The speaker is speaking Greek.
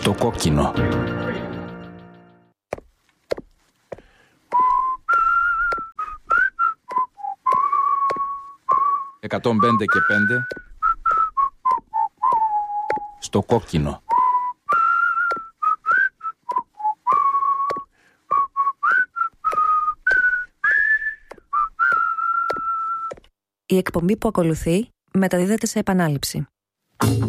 Στο κόκκινο. «105 και 5» στο κόκκινο. Η εκπομπή που ακολουθεί μεταδίδεται σε επανάληψη.